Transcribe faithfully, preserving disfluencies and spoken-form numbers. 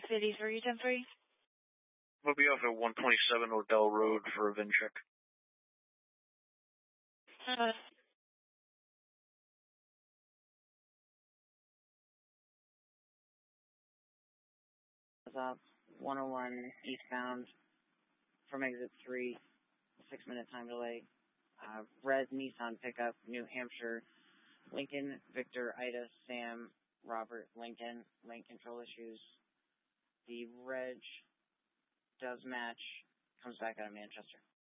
City three, ten three. We'll be off at one twenty-seven Odell Road for a V I N check. Uh, Up one oh one eastbound from exit three, six minute time delay. Uh, red Nissan pickup, New Hampshire, Lincoln, Victor, Ida, Sam, Robert, Lincoln, lane control issues. The reg does match, comes back out of Manchester.